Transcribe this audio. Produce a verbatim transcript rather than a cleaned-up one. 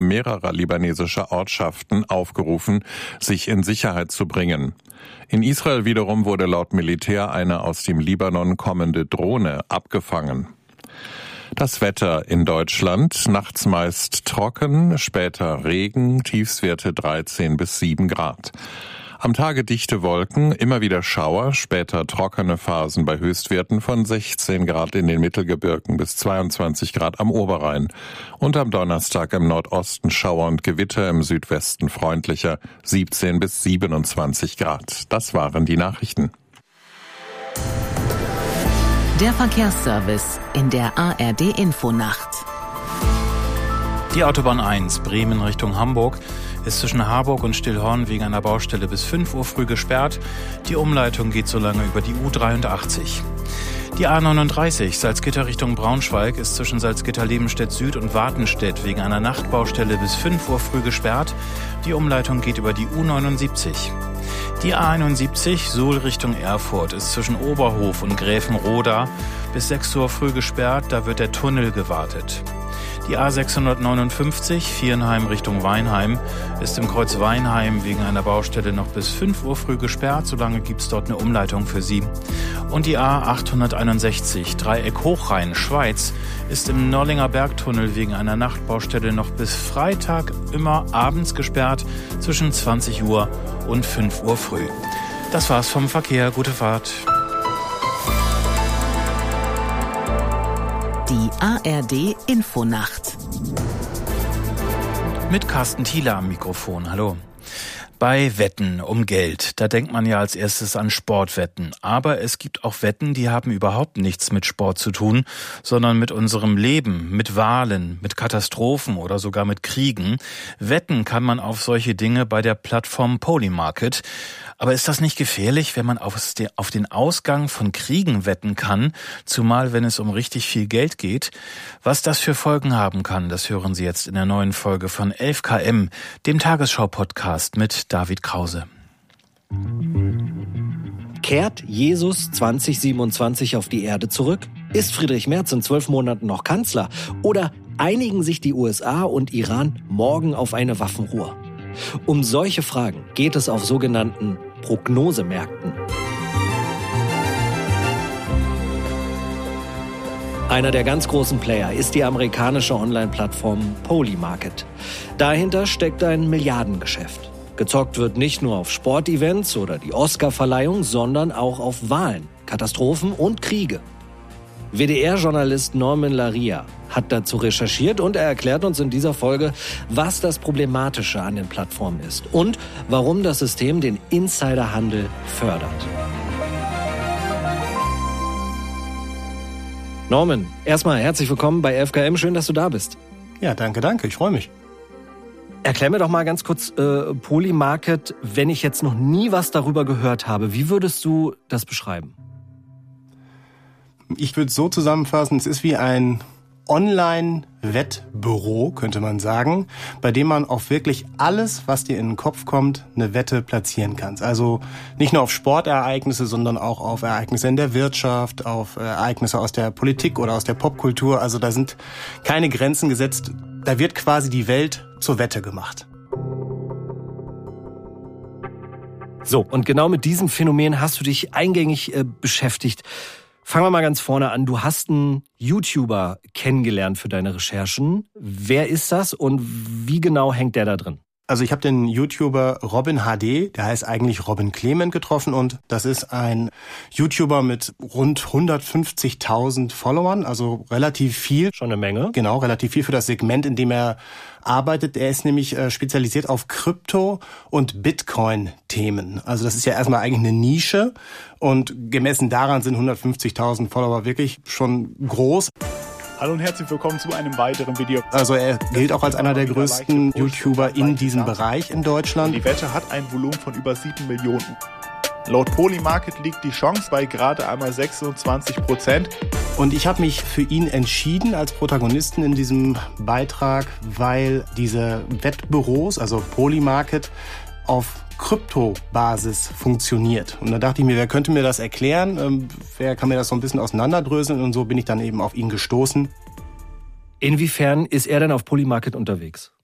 mehrerer libanesischer Ortschaften aufgerufen, sich in Sicherheit zu bringen. In Israel wiederum wurde laut Militär eine aus dem Libanon kommende Drohne abgefangen. Das Wetter in Deutschland, nachts meist trocken, später Regen, Tiefstwerte dreizehn bis sieben Grad. Am Tage dichte Wolken, immer wieder Schauer, später trockene Phasen bei Höchstwerten von sechzehn Grad in den Mittelgebirgen bis zweiundzwanzig Grad am Oberrhein. Und am Donnerstag im Nordosten Schauer und Gewitter, im Südwesten freundlicher, siebzehn bis siebenundzwanzig Grad. Das waren die Nachrichten. Der Verkehrsservice in der A R D-Infonacht. Die Autobahn eins, Bremen Richtung Hamburg, ist zwischen Harburg und Stillhorn wegen einer Baustelle bis fünf Uhr früh gesperrt. Die Umleitung geht so lange über die U dreiundachtzig. Die A neununddreißig, Salzgitter Richtung Braunschweig, ist zwischen Salzgitter-Lebenstedt Süd und Wartenstedt wegen einer Nachtbaustelle bis fünf Uhr früh gesperrt. Die Umleitung geht über die U neunundsiebzig. Die A einundsiebzig, Suhl Richtung Erfurt, ist zwischen Oberhof und Gräfenroda bis sechs Uhr früh gesperrt, da wird der Tunnel gewartet. Die A sechshundertneunundfünfzig, Viernheim Richtung Weinheim, ist im Kreuz Weinheim wegen einer Baustelle noch bis fünf Uhr früh gesperrt, solange gibt es dort eine Umleitung für Sie. Und die A achthunderteinundsechzig, Dreieck Hochrhein, Schweiz, ist im Nollinger Bergtunnel wegen einer Nachtbaustelle noch bis Freitag immer abends gesperrt, zwischen zwanzig Uhr und fünf Uhr früh. Das war's vom Verkehr, gute Fahrt. Die A R D-Infonacht. Mit Carsten Thiele am Mikrofon. Hallo. Bei Wetten um Geld, da denkt man ja als erstes an Sportwetten. Aber es gibt auch Wetten, die haben überhaupt nichts mit Sport zu tun, sondern mit unserem Leben, mit Wahlen, mit Katastrophen oder sogar mit Kriegen. Wetten kann man auf solche Dinge bei der Plattform Polymarket. Aber ist das nicht gefährlich, wenn man auf den Ausgang von Kriegen wetten kann, zumal wenn es um richtig viel Geld geht? Was das für Folgen haben kann, das hören Sie jetzt in der neuen Folge von elf K M, dem Tagesschau-Podcast mit David Krause. Kehrt Jesus zwanzig siebenundzwanzig auf die Erde zurück? Ist Friedrich Merz in zwölf Monaten noch Kanzler? Oder einigen sich die U S A und Iran morgen auf eine Waffenruhe? Um solche Fragen geht es auf sogenannten Prognosemärkten. Einer der ganz großen Player ist die amerikanische Online-Plattform Polymarket. Dahinter steckt ein Milliardengeschäft. Gezockt wird nicht nur auf Sportevents oder die Oscar-Verleihung, sondern auch auf Wahlen, Katastrophen und Kriege. W D R-Journalist Norman Laria hat dazu recherchiert und er erklärt uns in dieser Folge, was das Problematische an den Plattformen ist und warum das System den Insiderhandel fördert. Norman, erstmal herzlich willkommen bei elf K M. Schön, dass du da bist. Ja, danke, danke. Ich freue mich. Erklär mir doch mal ganz kurz äh, Polymarket, wenn ich jetzt noch nie was darüber gehört habe. Wie würdest du das beschreiben? Ich würde es so zusammenfassen, es ist wie ein Online-Wettbüro, könnte man sagen, bei dem man auf wirklich alles, was dir in den Kopf kommt, eine Wette platzieren kannst. Also nicht nur auf Sportereignisse, sondern auch auf Ereignisse in der Wirtschaft, auf Ereignisse aus der Politik oder aus der Popkultur. Also da sind keine Grenzen gesetzt. Da wird quasi die Welt zur Wette gemacht. So, und genau mit diesem Phänomen hast du dich eingängig äh, beschäftigt. Fangen wir mal ganz vorne an. Du hast einen YouTuber kennengelernt für deine Recherchen. Wer ist das und wie genau hängt der da drin? Also ich habe den YouTuber Robin H D, der heißt eigentlich Robin Clement, getroffen und das ist ein YouTuber mit rund hundertfünfzigtausend Followern, also relativ viel. Schon eine Menge. Genau, relativ viel für das Segment, in dem er arbeitet. Er ist nämlich äh, spezialisiert auf Krypto- und Bitcoin-Themen. Also das ist ja erstmal eigentlich eine Nische und gemessen daran sind hundertfünfzigtausend Follower wirklich schon groß. Hallo und herzlich willkommen zu einem weiteren Video. Also er gilt auch als einer der größten YouTuber in diesem Bereich in Deutschland. Die Wette hat ein Volumen von über sieben Millionen. Laut Polymarket liegt die Chance bei gerade einmal sechsundzwanzig Prozent. Und ich habe mich für ihn entschieden als Protagonisten in diesem Beitrag, weil diese Wettbüros, also Polymarket, auf Kryptobasis funktioniert. Und da dachte ich mir, wer könnte mir das erklären? Ähm, wer kann mir das so ein bisschen auseinanderdröseln? Und so bin ich dann eben auf ihn gestoßen. Inwiefern ist er denn auf Polymarket unterwegs?